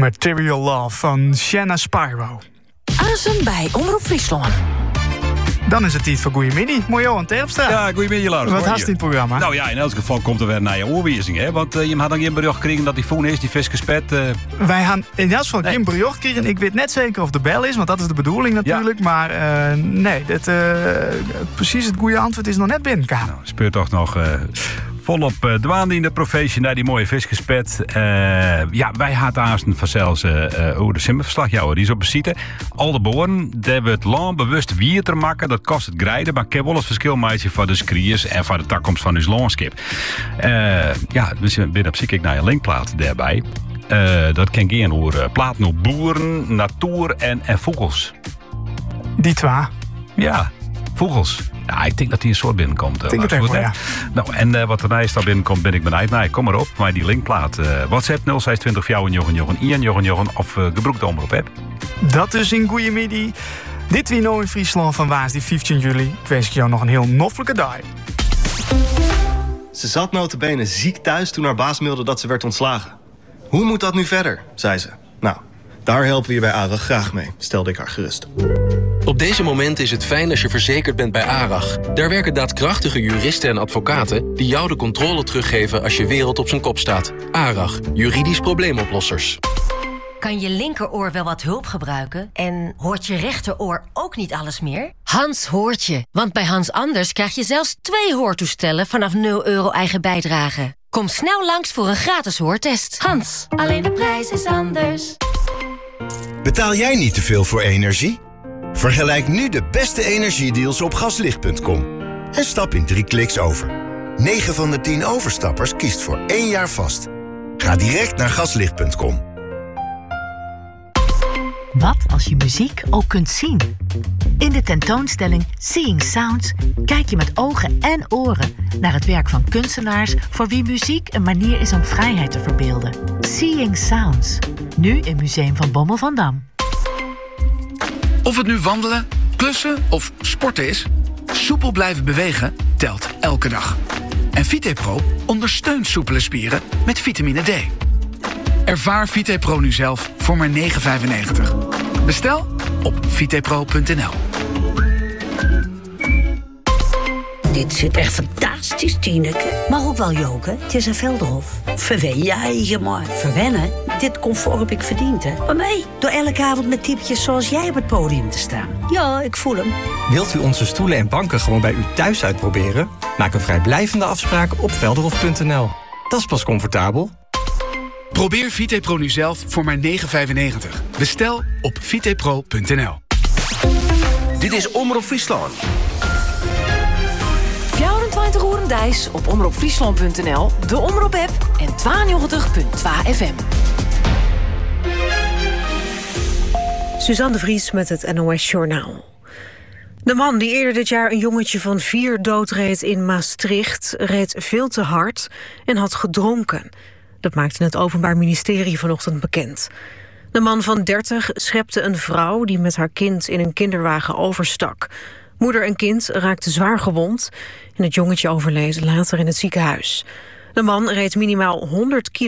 Material Love van Shanna Spyro. Azen bij Omroep Friesland. Dan is het tijd voor Goeiemiddag. Mooi Johan Terpstra. Ja, goeiemiddag, Lars. Wat had je in het programma? Nou ja, in elk geval komt er weer naar je oorwijzing, hè? Want je had dan geen bericht gekregen dat die phone is, die viskespet. Wij gaan in elk geval geen bericht krijgen. Ik weet net zeker of de bel is, want dat is de bedoeling natuurlijk. Ja. Maar nee, precies het goede antwoord is nog net binnenkomen. Nou, speurt toch nog... volop dwaande in de professie naar die mooie viskespet. Ja, wij hadden aanstaan vanzelfs hoe de simmerverslagjouwer. Die is op de site. Al de boren, daar wordt lang bewust wier te maken. Dat kost het grijden, maar ik heb wel het verschil maken voor de skriers en voor de takkomst van uw landschap. Ja, dus binnen op ik naar je linkplaat daarbij. Dat kan gaan over platen op boeren, natuur en vogels. Die twee. Ja, vogels. Ja, ik denk dat die een soort binnenkomt. Ik denk het echt wel, ja. Nou, en wat er naast daar binnenkomt, ben ik benieuwd. Nou, kom maar op, maar die linkplaat. WhatsApp 0620 4 of gebruik de omroep-app. Dat is in Goeiemiddag. Dit wie nou in Friesland van Waas, die 15 juli. Ik wens jou nog een heel noffelijke dag. Ze zat notabene ziek thuis toen haar baas mailde dat ze werd ontslagen. Hoe moet dat nu verder, zei ze. Nou, daar helpen we je bij ARAG graag mee, stelde ik haar gerust. Op deze momenten is het fijn als je verzekerd bent bij ARAG. Daar werken daadkrachtige juristen en advocaten die jou de controle teruggeven als je wereld op zijn kop staat. ARAG, juridisch probleemoplossers. Kan je linkeroor wel wat hulp gebruiken? En hoort je rechteroor ook niet alles meer? Hans hoort je, want bij Hans Anders krijg je zelfs 2 hoortoestellen vanaf €0 eigen bijdrage. Kom snel langs voor een gratis hoortest. Hans, alleen de prijs is anders. Betaal jij niet te veel voor energie? Vergelijk nu de beste energiedeals op gaslicht.com. En stap in 3 kliks over. 9 van de 10 overstappers kiest voor 1 jaar vast. Ga direct naar gaslicht.com. Wat als je muziek ook kunt zien? In de tentoonstelling Seeing Sounds kijk je met ogen en oren naar het werk van kunstenaars voor wie muziek een manier is om vrijheid te verbeelden. Seeing Sounds, nu in Museum van Bommel van Dam. Of het nu wandelen, klussen of sporten is, soepel blijven bewegen telt elke dag. En VitePro ondersteunt soepele spieren met vitamine D. Ervaar VitePro nu zelf voor maar €9,95. Bestel op vitepro.nl. Dit zit echt fantastisch, Tineke. Maar ook wel joken. Het is een Velderhof. Verwen jij maar. Verwennen? Dit comfort heb ik verdiend, hè. Maar mij, door elke avond met typetjes zoals jij op het podium te staan. Ja, ik voel hem. Wilt u onze stoelen en banken gewoon bij u thuis uitproberen? Maak een vrijblijvende afspraak op velderhof.nl. Dat is pas comfortabel. Probeer VitePro nu zelf voor maar €9,95. Bestel op vitepro.nl. Dit is Omroep Friesland. 24 uur Dijs op omroepfriesland.nl, de Omroep-app en 92.2 FM. Suzanne de Vries met het NOS Journaal. De man die eerder dit jaar een jongetje van 4 doodreed in Maastricht reed veel te hard en had gedronken. Dat maakte het Openbaar Ministerie vanochtend bekend. De man van 30 schepte een vrouw die met haar kind in een kinderwagen overstak. Moeder en kind raakten zwaar gewond en het jongetje overleed later in het ziekenhuis. De man reed minimaal 100 km